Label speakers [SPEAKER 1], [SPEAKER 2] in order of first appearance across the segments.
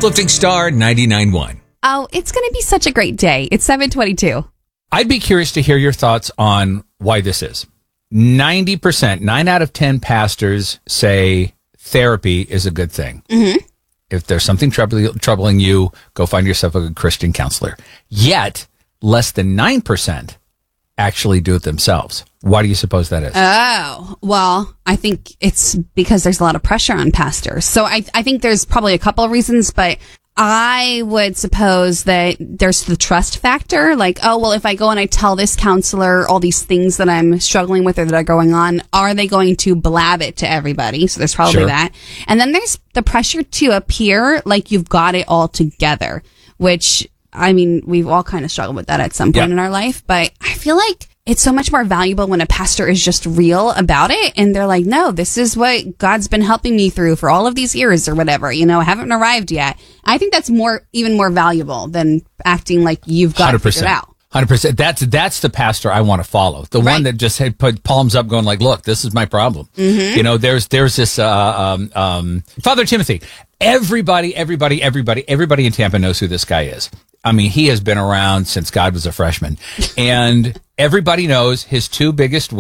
[SPEAKER 1] Uplifting Star 99.1.
[SPEAKER 2] Oh, it's going to be such a great day. It's 7:22.
[SPEAKER 1] I'd be curious to hear your thoughts on why this is. 90%, 9 out of 10 pastors say therapy is a good thing.
[SPEAKER 2] Mm-hmm.
[SPEAKER 1] If there's something troubling you, go find yourself a good Christian counselor. Yet, less than 9% actually do it themselves. Why do you suppose that is?
[SPEAKER 2] Oh, well, I think it's because there's a lot of pressure on pastors. So I think there's probably a couple of reasons, but I would suppose that there's the trust factor. Like, oh, well, if I go and I tell this counselor all these things that I'm struggling with or that are going on, are they going to blab it to everybody? So there's probably that. And then there's the pressure to appear like you've got it all together, which, I mean, we've all kind of struggled with that at some point in our life. But I feel like it's so much more valuable when a pastor is just real about it. And they're like, no, this is what God's been helping me through for all of these years or whatever. You know, I haven't arrived yet. I think that's even more valuable than acting like you've got 100%. To figure it out.
[SPEAKER 1] 100%. That's the pastor I want to follow. The one that just had put palms up going like, look, this is my problem. Mm-hmm. You know, there's this, Father Timothy. Everybody in Tampa knows who this guy is. I mean, he has been around since God was a freshman, and everybody knows his two biggest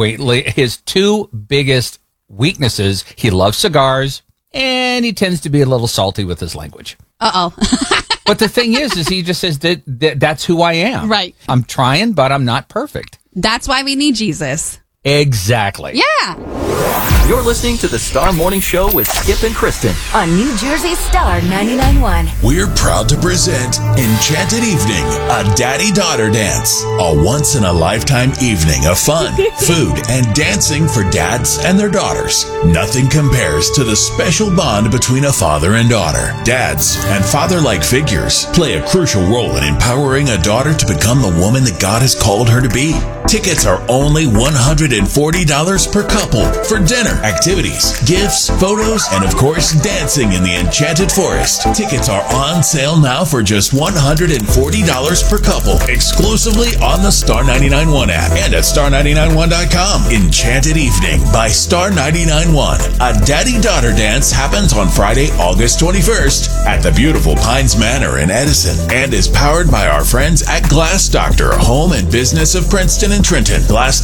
[SPEAKER 1] weaknesses. He loves cigars, and he tends to be a little salty with his language.
[SPEAKER 2] Uh-oh.
[SPEAKER 1] But the thing is he just says that's who I am.
[SPEAKER 2] Right.
[SPEAKER 1] I'm trying, but I'm not perfect.
[SPEAKER 2] That's why we need Jesus.
[SPEAKER 1] Exactly.
[SPEAKER 2] Yeah.
[SPEAKER 3] You're listening to the Star Morning Show with Skip and Kristen
[SPEAKER 4] on New Jersey Star 99.1.
[SPEAKER 5] We're proud to present Enchanted Evening, a daddy-daughter dance. A once-in-a-lifetime evening of fun, food, and dancing for dads and their daughters. Nothing compares to the special bond between a father and daughter. Dads and father-like figures play a crucial role in empowering a daughter to become the woman that God has called her to be. Tickets are only $140 per couple for dinner, activities, gifts, photos, and of course, dancing in the Enchanted Forest. Tickets are on sale now for just $140 per couple, exclusively on the Star 99.1 app and at star991.com. Enchanted Evening by Star 99.1. A daddy-daughter dance happens on Friday, August 21st at the beautiful Pines Manor in Edison and is powered by our friends at Glass Doctor, Home and Business of Princeton and Trenton.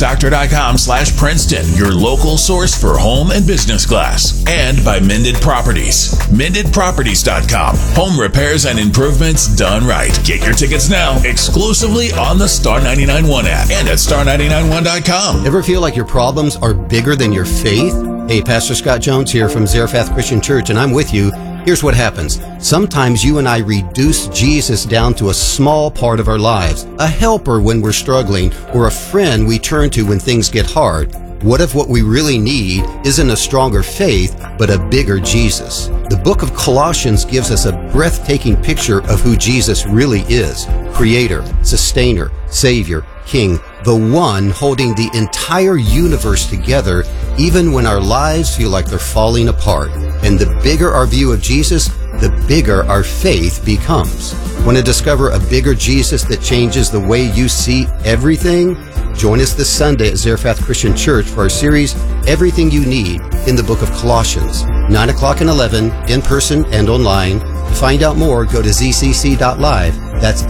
[SPEAKER 5] GlassDoctor.com/Princeton, your local source for home and business glass. And by Mended Properties. MendedProperties.com. Home repairs and improvements done right. Get your tickets now, exclusively on the Star 99.1 app and at star991.com.
[SPEAKER 6] Ever feel like your problems are bigger than your faith? Hey, Pastor Scott Jones here from Zarephath Christian Church, and I'm with you. Here's what happens. Sometimes you and I reduce Jesus down to a small part of our lives, a helper when we're struggling, or a friend we turn to when things get hard. What if what we really need isn't a stronger faith, but a bigger Jesus? The book of Colossians gives us a breathtaking picture of who Jesus really is. Creator, sustainer, savior, king, the one holding the entire universe together, even when our lives feel like they're falling apart. And the bigger our view of Jesus, the bigger our faith becomes. Want to discover a bigger Jesus that changes the way you see everything? Join us this Sunday at Zarephath Christian Church for our series, Everything You Need in the Book of Colossians, 9 o'clock and 11, in person and online. To find out more, go to zcc.live. That's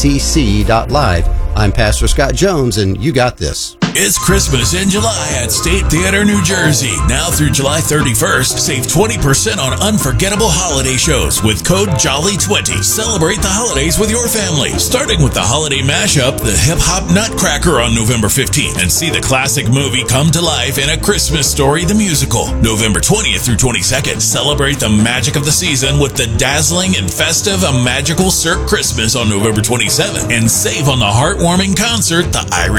[SPEAKER 6] zcc.live. I'm Pastor Scott Jones, and you got this.
[SPEAKER 5] It's Christmas in July at State Theater, New Jersey. Now through July 31st, save 20% on unforgettable holiday shows with code JOLLY20. Celebrate the holidays with your family, starting with the holiday mashup, The Hip Hop Nutcracker, on November 15th, and see the classic movie come to life in A Christmas Story, the musical. November 20th through 22nd, celebrate the magic of the season with the dazzling and festive A Magical Cirque Christmas on November 27th, and save on the heartwarming concert, The Irish